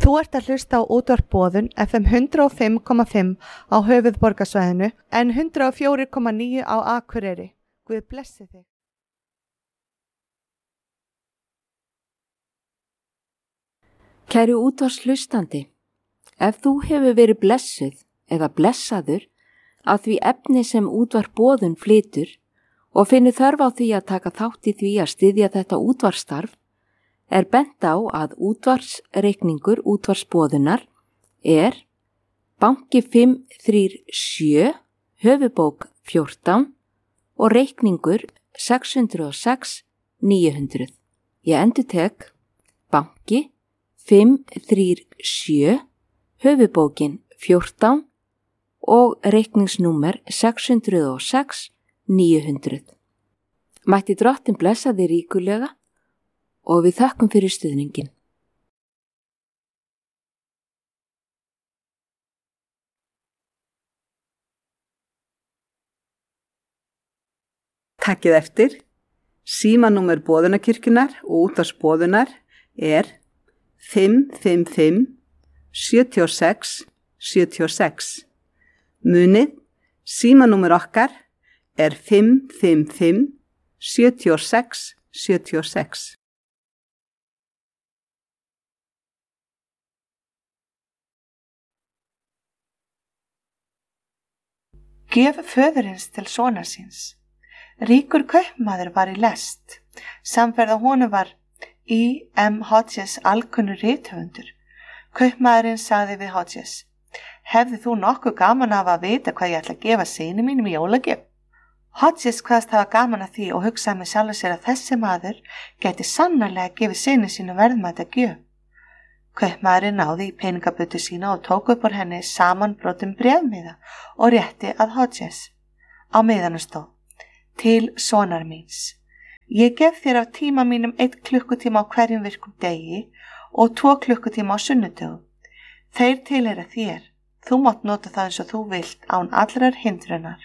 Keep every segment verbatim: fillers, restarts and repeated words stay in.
Þú ert að hlusta á útvarp Boðun F M hundrað og fimm komma fimm á höfuðborgarsvæðinu en hundrað og fjögur komma níu á Akureyri. Guð blessi þig. Kæri útvarpshlustandi, ef þú hefur verið blessuð eða blessaður að því efni sem útvarp Boðun flytur og finnur þörf á því að taka þátt í því að styðja þetta útvarpsstarf, er bent á að útvarpsreikningur útvarpsboðunar er banki fimm þrjú sjö, höfubók fjórtán og reikningur sex hundruð og sex níu hundruð. Ég endurtek banki fimm þrjú sjö, höfubókin fjórtán og reikningsnúmer sex hundruð og sex níu hundruð. Mætti Drottinn blessa þig ríkulega og við þökkum fyrir stuðningin. Takkið eftir, símanúmer Boðunarkirkjunnar og útvarpsboðunar er fimm fimm fimm sjö sex sjö sex. Munið, símanúmer okkar er fimm fimm fimm sjö sex sjö sex. Gjöf föðurins til sonar síns. Ríkur kaupmaður var í lest. Samferða honum var E M Hodges alkunnur rithöfundur. Kaupmaðurinn sagði við Hodges: Hefði þú nokkuð gaman af að vita hvað ég ætla að gefa syni mínum í jólagjöf? Hodges kvaðst hafa gaman af því og hugsaði með sjálfur sér að þessi maður gæti sannarlega gefið syni sínu verðmæta gjöf. Kaupmaðurinn náði í peningabötu sína og tók upp úr henni samanbrotin bréfmiða og rétti að Hodges. Á miðanum stóð: Til sonar míns. Ég gef þér af tíma mínum einn klukkutíma á hverjum virkum degi og tvo klukkutíma á sunnudögum. Þeir tilheyra þér. Þú mátt nota það eins og þú vilt án allrar hindrunar.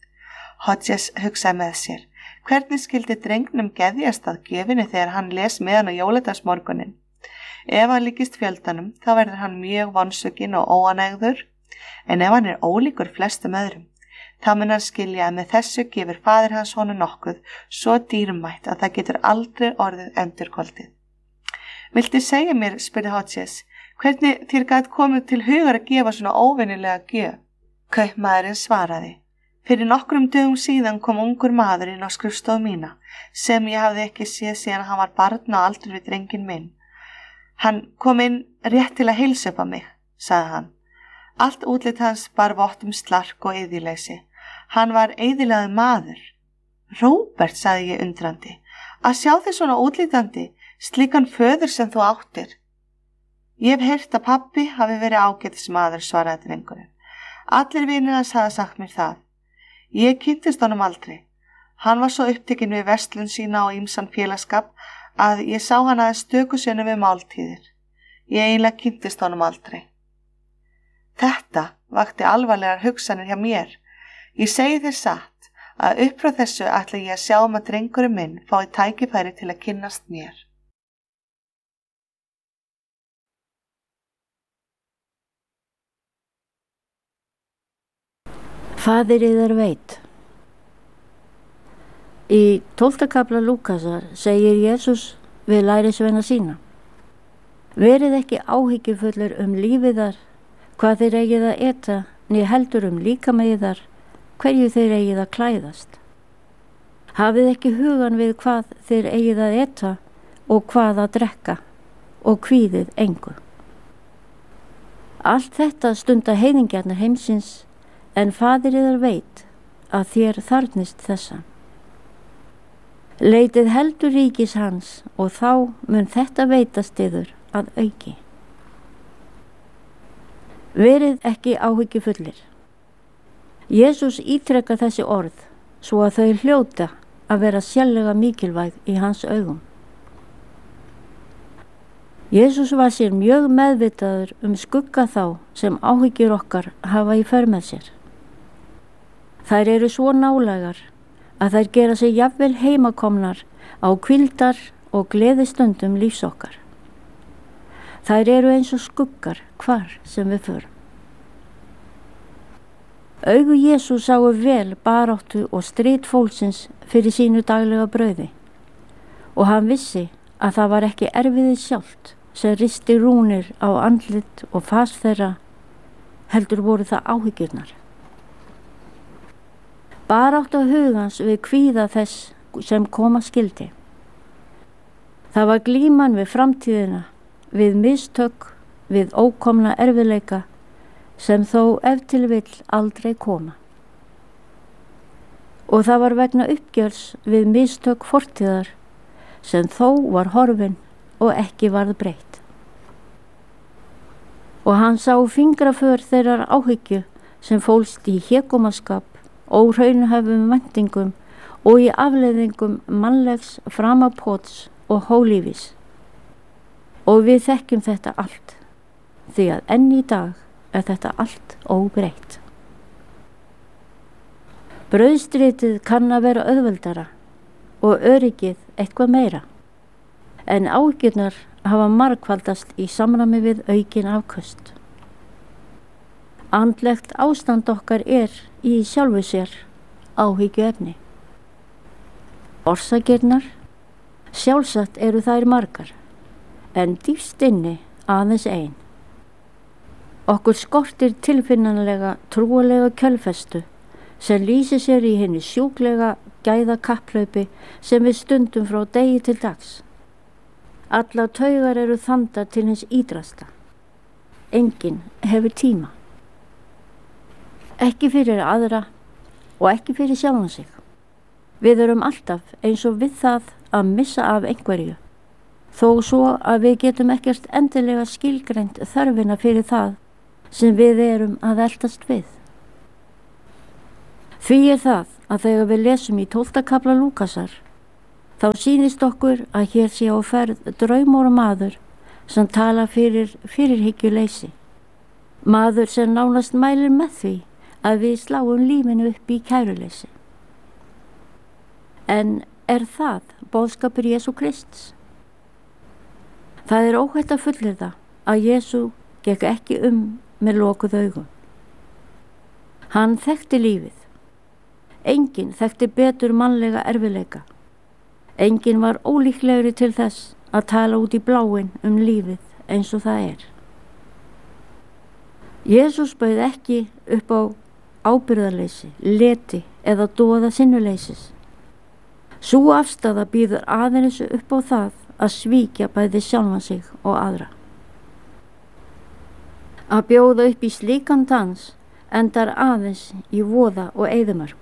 Hodges hugsaði með sér: Hvernig skildi drengnum geðjast að gjöfinni þegar hann les með hann á jóladagsmorgunin? Ef hann líkist fjöldanum, þá verður hann mjög vonsvikinn og óanægður, en ef hann er ólíkur flestum öðrum, þá mun hann skilja að með þessu gefur faðir hans honum nokkuð svo dýrmætt að það getur aldrei orðið endurkoldið. Viltu segja mér, spurði Hodges, hvernig þér gat komið til hugar að gefa svona óvenjulega gjöf? Kaupmaðurinn svaraði: Fyrir nokkrum dögum síðan kom ungur maður inn á skrifstofu mína sem ég hafði ekki séð síðan hann var barn á aldur við drenginn minn. Hann kom inn rétt til að heilsa upp á mig, sagði hann. Allt útlit hans bar vott um slark og eyðileysi. Hann var eyðilegur maður. Róbert, sagði ég undrandi, að sjá þig svona útlítandi, slíkan föður sem þú áttir. Ég hef heyrt að pabbi hafi verið ágætis maður, svaraði drengurinn. Allir vinir hans hafa sagt mér það. Ég kynntist honum aldrei. Hann var svo upptekinn við verslun sína og ýmsan félagsskap að ég sá hann aðeins stöku sinnum við máltíðir. Ég eiginlega kynntist honum aldrei. Þetta vakti alvarlegar hugsanir hjá mér. Ég segi þér satt að upp frá þessu ætla ég að sjá um að drengurinn minn fái tækifæri til að kynnast mér. Faðir yðar veit. Í tólfta kafla Lúkasar segir Jesús við lærisveina sína: Verið ekki áhyggjufullur um lífiðar, hvað þeir eigið að eta, né heldur um líkama yðar, hverju þeir eigið að klæðast. Hafið ekki hugan við hvað þeir eigið að eta og hvað að drekka, og kvíðið engu. Allt þetta stunda heiðingjarnir heimsins, en faðir yðar veit að þér þarfnist þessa. Leitið heldur ríkis hans og þá mun þetta veitast yður að auki. Verið ekki áhyggjufullir. Jesús ítrekar þessi orð svo að þau hljóta að vera sérlega mikilvæg í hans augum. Jesús var sér mjög meðvitaður um skugga þá sem áhyggjur okkar hafa í för með sér. Þær eru svo nálægar að þær gera sig jafnvel heimakomnar á hvíldar og gleðistundum lífs okkar. Þær eru eins og skuggar hvar sem við förum. Augu Jesú sáu vel baráttu og strit fólksins fyrir sínu daglega brauði og hann vissi að það var ekki erfiðið sjálft sem risti rúnir á andlit og fas þeirra, heldur voru það áhyggjurnar. Baráttu hugans við kvíða þess sem koma skildi. Það var glíman við framtíðina, við mistök, við ókomna erfiðleika sem þó ef til vill aldrei koma. Og það var vegna uppgjörs við mistök fortíðar sem þó var horfin og ekki varð breytt. Og hann sá fingraför þeirrar áhyggju sem fólst í hégómaskap, óhraunhæfum væntingum og í afleiðingum mannlegs framapots og hólífis. Og við þekkjum þetta allt, því að enn í dag er þetta allt óbreytt. Brauðstritið kann að vera auðveldara og öryggið eitthvað meira, en áhyggjurnar hafa margfaldast í samræmi við aukin afköst. Andlegt ástand okkar er í sjálfu sér áhyggjuefni. Orsakirnar, sjálfsagt eru þær margar, en dýpst inni aðeins ein. Okkur skortir tilfinnanlega trúalega kjölfestu sem lýsir sér í hinni sjúklega gæða kapplaupi sem við stundum frá degi til dags. Allar taugar eru þandar til hins ídrasta. Enginn hefur tíma. Ekki fyrir aðra og ekki fyrir sjálfan sig. Við erum alltaf eins og við það að missa af einhverju, þó svo að við getum ekkert endilega skilgreint þörfina fyrir það sem við erum að eltast við. Því er það að þegar við lesum í tólfta kafla Lúkasar, þá sýnist okkur að hér sé á ferð draumóra maður sem tala fyrir fyrirhyggjuleysi. Maður sem nánast mælir með því að við sláum lífinu upp í kæruleysi. En er það boðskapur Jesú Krists? Það er óhætt að fullyrða að Jesú gekk ekki um með lokuð augum. Hann þekkti lífið. Enginn þekkti betur mannlega erfiðleika. Enginn var ólíklegri til þess að tala út í bláinn um lífið eins og það er. Jesús bauð ekki upp á ábyrgðarleysi, leti eða doða sinnuleysis. Sú afstaða býður aðeins upp á það að svíkja bæði sjálfan sig og aðra. Að bjóða upp í slíkan dans endar aðeins í voða og eyðimörk.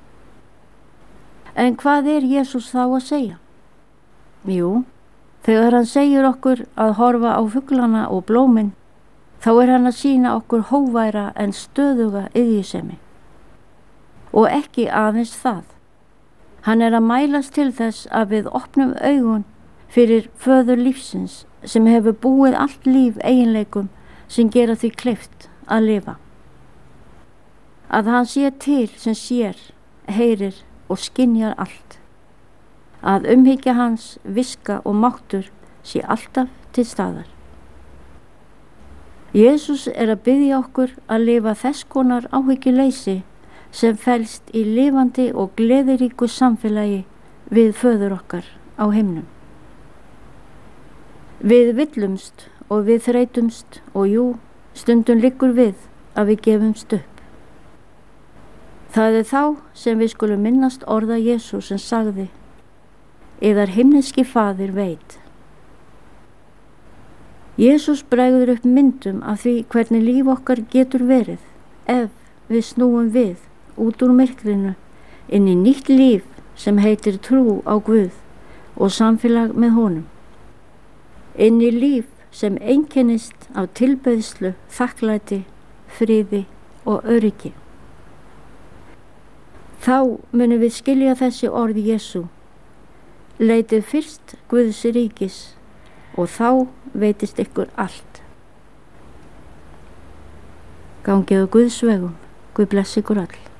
En hvað er Jesús þá að segja? Jú, þegar hann segir okkur að horfa á fuglana og blómin, þá er hann að sýna okkur hóværa en stöðuga iðjusemi. Og ekki aðeins það. Hann er að mælast til þess að við opnum augun fyrir föður lífsins sem hefur búið allt líf eiginleikum sem gera því kleift að lifa. Að hann sé til sem sér, heyrir og skynjar allt. Að umhyggja hans, viska og máttur sé alltaf til staðar. Jesús er að biðja okkur að lifa þess konar áhyggjuleysi sem felst í lifandi og gleðiríku samfélagi við föður okkar á himnum. Við villumst og við þreytumst og jú, stundum liggur við að við gefumst upp. Það er þá sem við skulum minnast orða Jesú sem sagði: Yðar himneski faðir veit. Jesús bregður upp myndum af því hvernig líf okkar getur verið ef við snúum við út úr myrkrinu inn í nýtt líf sem heitir trú á Guð og samfélag með honum. Inn í líf sem einkennist af tilbeiðslu, þakklæti, friði og öryggi. Þá munum við skilja þessi orð Jesú: Leitið fyrst Guðs ríkis og þá veitist ykkur allt. Gangið á Guðs vegum. Guð blessi ykkur öll.